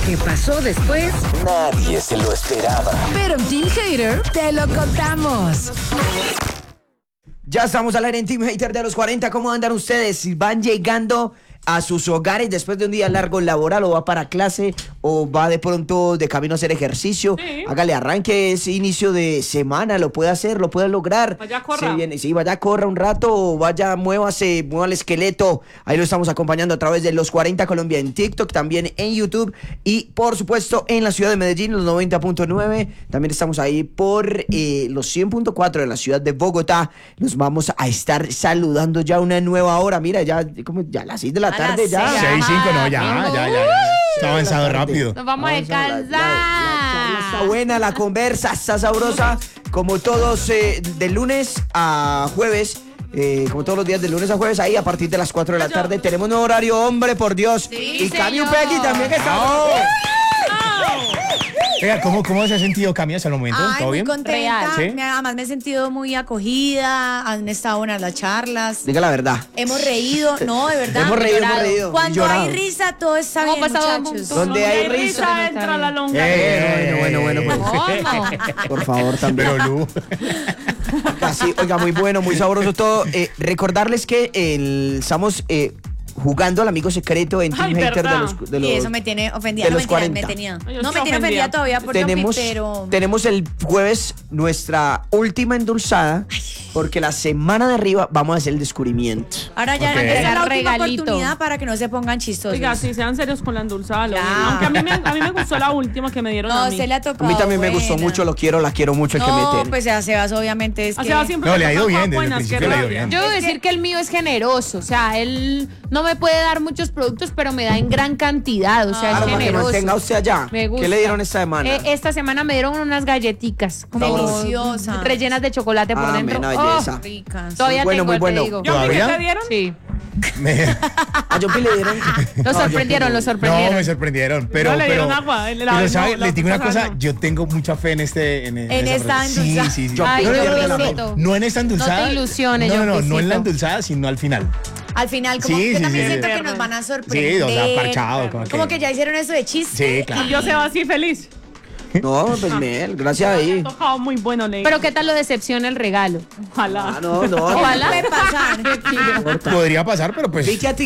¿Qué pasó después? Nadie se lo esperaba. Pero en Team Hater te lo contamos. Ya estamos al aire en Team Hater de los 40. ¿Cómo andan ustedes? Si van llegando a sus hogares después de un día largo laboral, o va para clase, o va de pronto de camino a hacer ejercicio, Sí. hágale arranque ese inicio de semana, lo puede hacer, lo puede lograr. Vaya, corra. Sí, vaya, corra un rato, o vaya, muévase, mueva el esqueleto. Ahí lo estamos acompañando a través de los 40 Colombia en TikTok, también en YouTube y por supuesto en la ciudad de Medellín, los 90.9. También estamos ahí por los 100.4 de la ciudad de Bogotá. Nos vamos a estar saludando ya una nueva hora. Mira, ya a las 6 de la tarde ya. 6-5, no, ya. Está avanzado rápido. Nos vamos a descansar. La charla está buena, la conversa está sabrosa, como todos de lunes a jueves. Como todos los días de lunes a jueves, ahí a partir de las 4 de la tarde tenemos un horario, hombre, por Dios. Sí, y Cami señor. Peggy también que está. Oiga, ¿cómo se ha sentido Cami hasta el momento? Ay, ¿Todo muy bien? contenta. ¿Sí? Además me he sentido muy acogida. Han estado buenas las charlas. Diga la verdad. Hemos reído, no, de verdad. Hemos reído. Cuando llorado. hay risa, todo está Hemos bien, pasado muchachos. Donde hay risa, entra la longa. Bueno, pues, por favor, también. Pero Lu. Así, oiga, muy bueno, muy sabroso todo. Recordarles que estamos jugando al amigo secreto en Team Ay, Hater verdad. de los Y eso me tiene ofendida. de No, los mentira, 40. me tenía. Ay, yo No, estoy me tiene ofendida ofendida. todavía por tenemos, Jumpy, pero... tenemos el jueves nuestra última endulzada, porque la semana de arriba vamos a hacer el descubrimiento. Ahora ya Ok. esa es la última Regalito. oportunidad para que no se pongan chistosos. Oiga, sí, sean serios con la endulzada. Ya. Aunque a mí me gustó la última que me dieron No, a mí. se le ha A tocado. mí también me gustó buena. mucho, la quiero mucho el que No, meten. pues a Sebas obviamente es O que... sea, siempre No, me le ha ido tocan bien, desde el buenas, principio qué le ha ido rabia. bien. Yo debo decir que el mío es generoso, o sea, él no me puede dar muchos productos, pero me da en gran cantidad, o sea, Claro, es para que generoso. mantenga usted allá. Me gusta. ¿Qué le dieron esta semana? Esta semana me dieron unas galletitas como Deliciosas. rellenas de chocolate por Ah, dentro. mena belleza. Ricas. Todavía Muy bueno, tengo, muy bueno. te digo. ¿Yo qué ¿Todavía? te dieron? Sí, A Jumpy le dieron. lo No, sorprendieron, lo No, sorprendieron. me sorprendieron. Pero, No, le dieron pero, agua, pero ¿sabe? la Les digo una cosa cosa, no. yo tengo mucha fe en esa esta frase. endulzada. Sí. Ay, no, yo no, felicito. no en esta endulzada. No te ilusiones, No, no en Jumpicito. la endulzada, sino al final. Al final, como Sí, yo sí, también sí. siento que nos van a sorprender. Sí, o sea, parchado. Como que ya hicieron eso de chiste. Sí, claro. Y yo se va así feliz. No, pues Mel, gracias ahí. Me ha tocado muy bueno, Ley. Pero ¿qué tal lo decepciona el regalo? Ojalá. No. Puede pasar. Podría pasar, pero pues. Vi que a ti